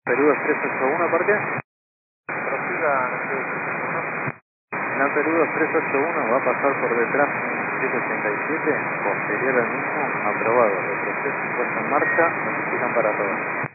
Perú 381, ¿por qué? Prosiga, no sé, La Perú 381 va a pasar por detrás un 787, posterior al mismo, aprobado. El proceso puesto en marcha, notifican para todos.